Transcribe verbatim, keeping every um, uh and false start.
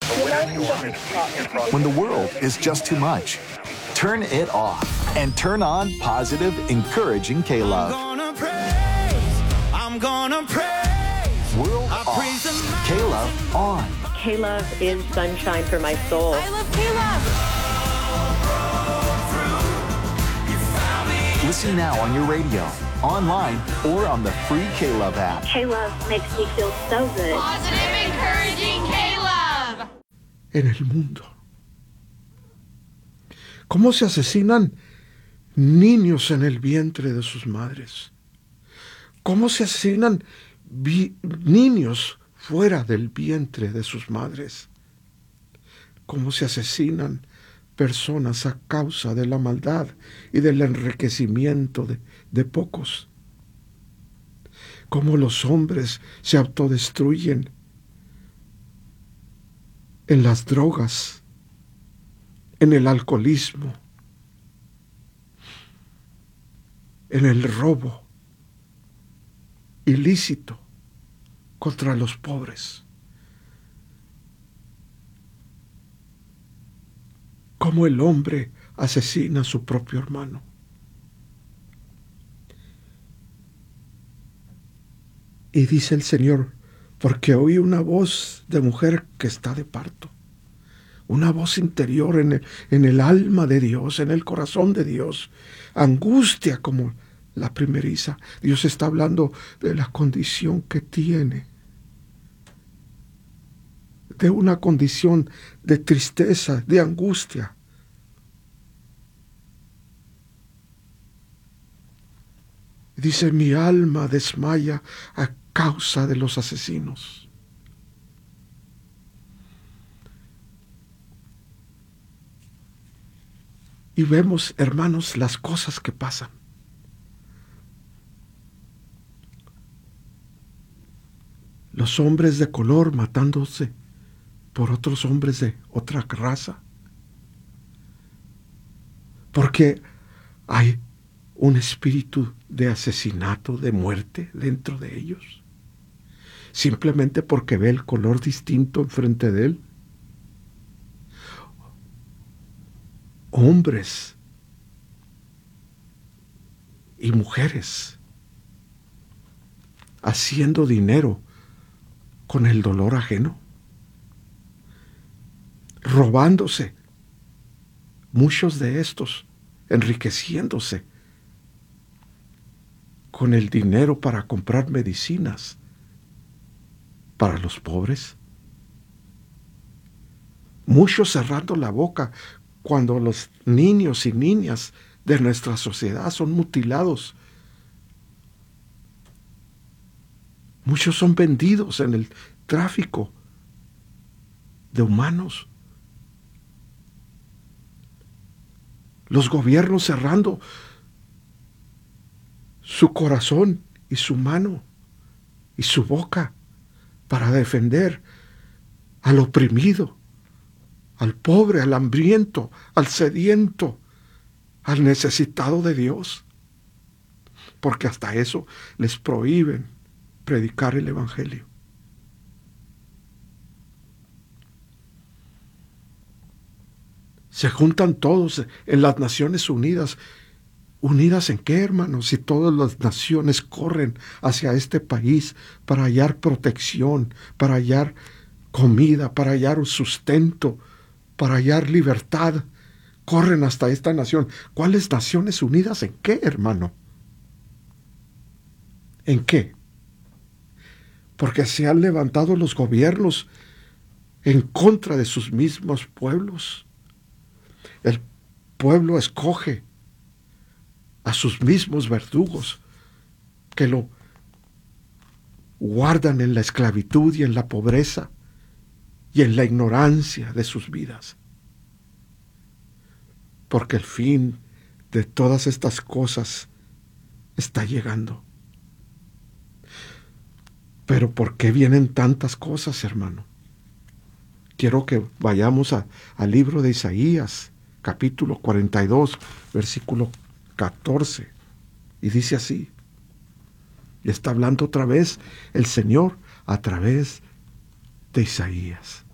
When the world is just too much, turn it off and turn on positive, encouraging K-Love. I'm gonna praise, I'm gonna praise. World off, K-Love on. K-Love is sunshine for my soul. I love K-Love. Listen now on your radio, online, or on the free K-Love app. K-Love makes me feel so good. Positive, encouraging K-Love. En el mundo. ¿Cómo se asesinan niños en el vientre de sus madres? ¿Cómo se asesinan vi- niños fuera del vientre de sus madres? ¿Cómo se asesinan personas a causa de la maldad y del enriquecimiento de, de pocos? ¿Cómo los hombres se autodestruyen en las drogas, en el alcoholismo, en el robo ilícito contra los pobres? Cómo el hombre asesina a su propio hermano. Y dice el Señor, porque oí una voz de mujer que está de parto, una voz interior en el, en el alma de Dios, en el corazón de Dios, angustia como la primeriza. Dios está hablando de la condición que tiene, de una condición de tristeza, de angustia. Dice, mi alma desmaya a causa de los asesinos. Y vemos, hermanos, las cosas que pasan. Los hombres de color matándose por otros hombres de otra raza. Porque hay un espíritu de asesinato, de muerte dentro de ellos. Simplemente porque ve el color distinto enfrente de él. Hombres y mujeres haciendo dinero con el dolor ajeno, robándose, muchos de estos enriqueciéndose con el dinero para comprar medicinas para los pobres, muchos cerrando la boca cuando los niños y niñas de nuestra sociedad son mutilados. Muchos son vendidos en el tráfico de humanos. Los gobiernos cerrando su corazón y su mano y su boca para defender al oprimido, al pobre, al hambriento, al sediento, al necesitado de Dios. Porque hasta eso les prohíben predicar el Evangelio. Se juntan todos en las Naciones Unidas. ¿Unidas en qué, hermanos? Si todas las naciones corren hacia este país para hallar protección, para hallar comida, para hallar sustento, para hallar libertad, corren hasta esta nación. ¿Cuáles Naciones Unidas en qué, hermano? ¿En qué? Porque se han levantado los gobiernos en contra de sus mismos pueblos. El pueblo escoge a sus mismos verdugos que lo guardan en la esclavitud y en la pobreza y en la ignorancia de sus vidas. Porque el fin de todas estas cosas está llegando. Pero ¿por qué vienen tantas cosas, hermano? Quiero que vayamos a, al libro de Isaías, capítulo cuarenta y dos, versículo catorce. Y dice así. Y está hablando otra vez el Señor a través de Isaías.